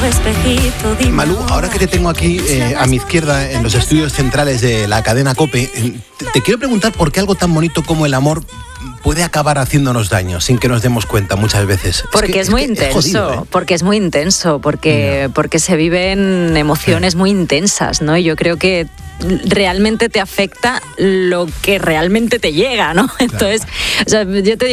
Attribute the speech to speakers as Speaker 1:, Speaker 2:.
Speaker 1: espejito, dime.
Speaker 2: Malú, ahora que te tengo aquí a mi izquierda en los estudios centrales de la cadena COPE, te quiero preguntar por qué algo tan bonito como el amor puede acabar haciéndonos daño sin que nos demos cuenta muchas veces.
Speaker 3: Porque es muy intenso,
Speaker 2: jodido,
Speaker 3: porque es muy intenso, porque se viven emociones muy intensas, ¿no? Y yo creo que realmente te afecta lo que realmente te llega, ¿no? Entonces, o sea, yo te digo,